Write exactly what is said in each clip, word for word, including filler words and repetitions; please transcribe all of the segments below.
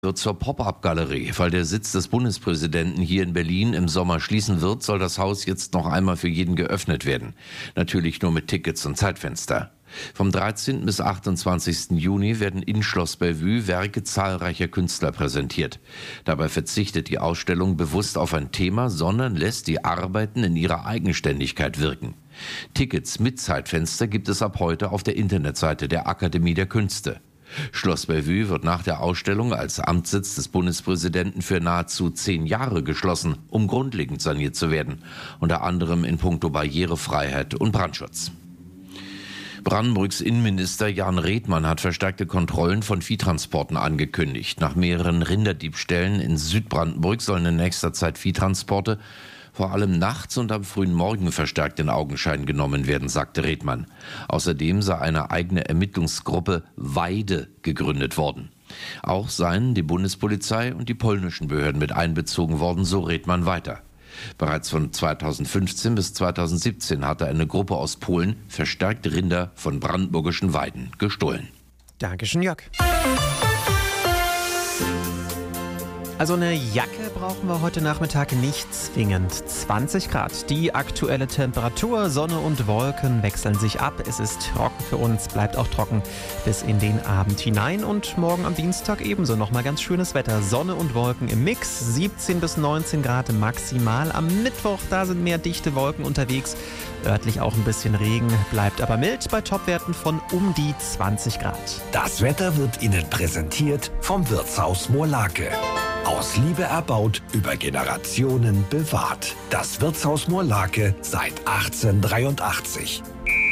Wird zur Pop-up-Galerie. Weil der Sitz des Bundespräsidenten hier in Berlin im Sommer schließen wird, soll das Haus jetzt noch einmal für jeden geöffnet werden. Natürlich nur mit Tickets und Zeitfenster. Vom dreizehnten bis achtundzwanzigsten Juni werden in Schloss Bellevue Werke zahlreicher Künstler präsentiert. Dabei verzichtet die Ausstellung bewusst auf ein Thema, sondern lässt die Arbeiten in ihrer Eigenständigkeit wirken. Tickets mit Zeitfenster gibt es ab heute auf der Internetseite der Akademie der Künste. Schloss Bellevue wird nach der Ausstellung als Amtssitz des Bundespräsidenten für nahezu zehn Jahre geschlossen, um grundlegend saniert zu werden, unter anderem in puncto Barrierefreiheit und Brandschutz. Brandenburgs Innenminister Jan Redmann hat verstärkte Kontrollen von Viehtransporten angekündigt. Nach mehreren Rinderdiebstählen in Südbrandenburg sollen in nächster Zeit Viehtransporte vor allem nachts und am frühen Morgen verstärkt in Augenschein genommen werden, sagte Redmann. Außerdem sei eine eigene Ermittlungsgruppe Weide gegründet worden. Auch seien die Bundespolizei und die polnischen Behörden mit einbezogen worden, so Redmann weiter. Bereits von zweitausendfünfzehn bis zweitausendsiebzehn hatte eine Gruppe aus Polen verstärkt Rinder von brandenburgischen Weiden gestohlen. Dankeschön, Jörg. Also eine Jacke brauchen wir heute Nachmittag nicht zwingend. zwanzig Grad. Die aktuelle Temperatur, Sonne und Wolken wechseln sich ab. Es ist trocken für uns, bleibt auch trocken bis in den Abend hinein. Und morgen am Dienstag ebenso nochmal ganz schönes Wetter. Sonne und Wolken im Mix, siebzehn bis neunzehn Grad maximal. Am Mittwoch, da sind mehr dichte Wolken unterwegs. Örtlich auch ein bisschen Regen, bleibt aber mild bei Topwerten von um die zwanzig Grad. Das Wetter wird Ihnen präsentiert vom Wirtshaus Moorlake. Aus Liebe erbaut, über Generationen bewahrt. Das Wirtshaus Moorlake seit achtzehnhundertdreiundachtzig.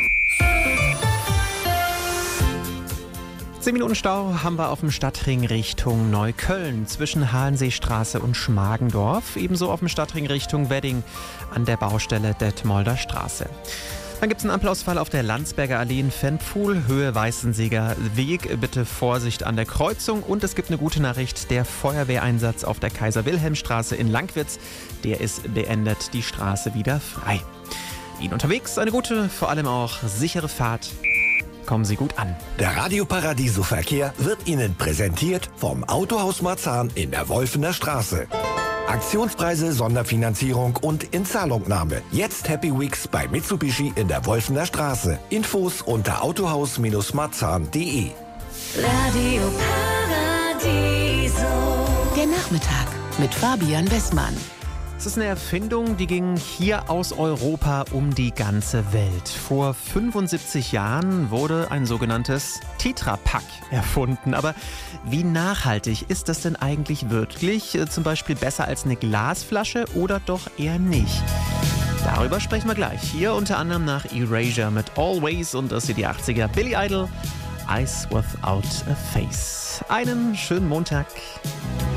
Zehn Minuten Stau haben wir auf dem Stadtring Richtung Neukölln zwischen Hallenseestraße und Schmargendorf. Ebenso auf dem Stadtring Richtung Wedding an der Baustelle Detmolder Straße. Dann gibt es einen Ampelausfall auf der Landsberger Allee in Ventpfuhl, Höhe Weißenseger Weg. Bitte Vorsicht an der Kreuzung. Und es gibt eine gute Nachricht, der Feuerwehreinsatz auf der Kaiser-Wilhelm-Straße in Langwitz, der ist beendet, die Straße wieder frei. Ihnen unterwegs eine gute, vor allem auch sichere Fahrt. Kommen Sie gut an. Der Radio Paradiso Verkehr wird Ihnen präsentiert vom Autohaus Marzahn in der Wolfener Straße. Aktionspreise, Sonderfinanzierung und Inzahlungnahme. Jetzt Happy Weeks bei Mitsubishi in der Wolfener Straße. Infos unter autohaus Marzahn punkt de. Radio Paradiso. Der Nachmittag mit Fabian Westmann. Es ist eine Erfindung, die ging hier aus Europa um die ganze Welt. Vor fünfundsiebzig Jahren wurde ein sogenanntes Tetra Pak erfunden. Aber wie nachhaltig ist das denn eigentlich wirklich? Zum Beispiel besser als eine Glasflasche oder doch eher nicht? Darüber sprechen wir gleich. Hier unter anderem nach Erasure mit Always und das sind die achtziger. Billy Idol, Eyes Without a Face. Einen schönen Montag.